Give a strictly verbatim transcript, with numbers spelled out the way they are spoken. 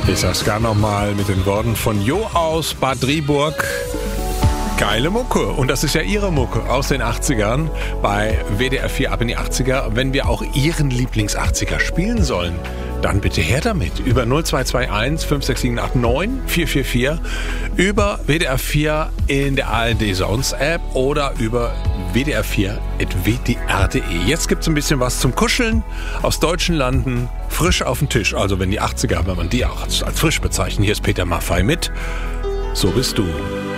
Ich sag's gar nochmal mit den Worten von Jo aus Bad Driburg. Geile Mucke. Und das ist ja Ihre Mucke aus den achtzigern bei W D R vier ab in die achtziger. Wenn wir auch Ihren Lieblings-achtziger spielen sollen, dann bitte her damit. Über null zwei zwei eins fünf sechs sieben acht neun vier vier vier, über W D R vier in der A R D Sounds App oder über W D R vier at w d r punkt d e. Jetzt gibt's ein bisschen was zum Kuscheln aus deutschen Landen, frisch auf den Tisch. Also wenn die achtziger, wenn man die auch als, als frisch bezeichnet. Hier ist Peter Maffay mit So bist du.